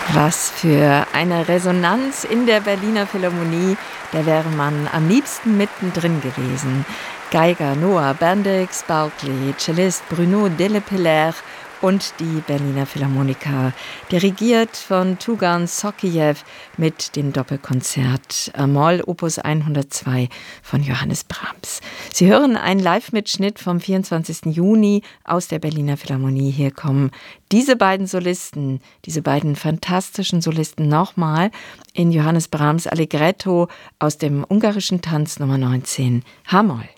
Was für eine Resonanz in der Berliner Philharmonie, da wäre man am liebsten mittendrin gewesen. Geiger Noah Bendix, Barclay, Cellist Bruno Delepelaere und die Berliner Philharmoniker, dirigiert von Tugan Sokijew mit dem Doppelkonzert Moll Opus 102 von Johannes Brahms. Sie hören einen Live-Mitschnitt vom 24. Juni aus der Berliner Philharmonie. Hier kommen diese beiden Solisten, diese beiden fantastischen Solisten nochmal in Johannes Brahms Allegretto aus dem ungarischen Tanz Nummer 19, H-Moll.